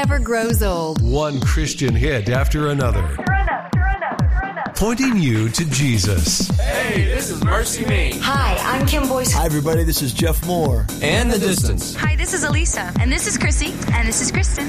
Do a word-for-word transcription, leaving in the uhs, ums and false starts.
never grows old. One Christian hit after another. Pointing you to Jesus. Hey, this is Mercy Me. Hi, I'm Kim Boyce. Hi, everybody. This is Jeff Moore. And The Distance. Hi, this is Elisa. And this is Chrissy. And this is Kristen.